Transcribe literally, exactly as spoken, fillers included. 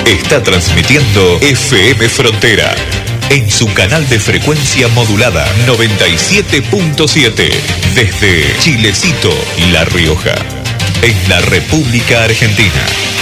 Está transmitiendo F M Frontera en su canal de frecuencia modulada noventa y siete punto siete desde Chilecito, La Rioja, en la República Argentina.